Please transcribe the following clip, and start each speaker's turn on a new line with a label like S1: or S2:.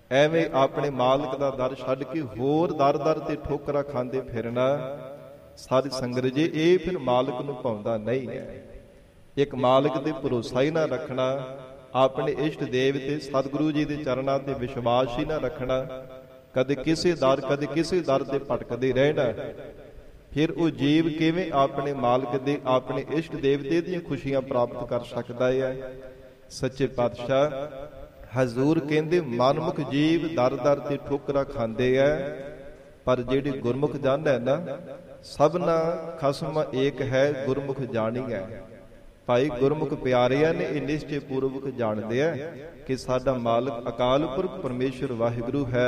S1: ਐਵੇਂ ਆਪਣੇ ਮਾਲਕ ਦਾ ਦਰ ਛੱਡ ਕੇ ਹੋਰ ਦਰ ਦਰ ਤੇ ਠੋਕਰਾਂ ਖਾਂਦੇ ਫਿਰਨਾ, ਸਾਧ ਸੰਗਤ ਜੀ, ਇਹ ਫਿਰ ਮਾਲਕ ਨੂੰ ਭਾਉਂਦਾ ਨਹੀਂ ਹੈ। ਇੱਕ ਮਾਲਕ ਤੇ ਭਰੋਸਾ ਹੀ ਨਾ ਰੱਖਣਾ, ਆਪਣੇ ਇਸ਼ਟ ਦੇਵ ਤੇ ਸਤਿਗੁਰੂ ਜੀ ਦੇ ਚਰਨਾਂ ਤੇ ਵਿਸ਼ਵਾਸ ਹੀ ਨਾ ਰੱਖਣਾ, ਕਦੇ ਕਿਸੇ ਦਰ ਤੇ ਭਟਕਦੇ ਰਹਿਣਾ, ਫਿਰ ਉਹ ਜੀਵ ਕਿਵੇਂ ਆਪਣੇ ਮਾਲਕ ਦੇ, ਆਪਣੇ ਇਸ਼ਟ ਦੇਵਤੇ ਦੀਆਂ ਖੁਸ਼ੀਆਂ ਪ੍ਰਾਪਤ ਕਰ ਸਕਦਾ ਹੈ। ਸੱਚੇ ਪਾਤਸ਼ਾਹ ਹਜ਼ੂਰ ਕਹਿੰਦੇ, ਮਨਮੁਖ ਜੀਵ ਦਰ ਦਰ ਤੇ ਠੋਕਰਾਂ ਖਾਂਦੇ ਐ, ਪਰ ਜਿਹੜੀ ਗੁਰਮੁਖ ਜਨ ਹੈ ਨਾ, ਸਭਨਾ ਖਸਮ ਏਕ ਹੈ, ਗੁਰਮੁਖ ਜਾਣੀਐ। ਭਾਈ ਗੁਰਮੁਖ ਪਿਆਰਿਆਂ ਨੇ ਇਹ ਨਿਸ਼ਚੇ ਪੂਰਵਕ ਜਾਣਦੇ ਆ ਕਿ ਸਾਡਾ ਮਾਲਕ ਅਕਾਲ ਪੁਰਖ ਪਰਮੇਸ਼ਰ ਵਾਹਿਗੁਰੂ ਹੈ।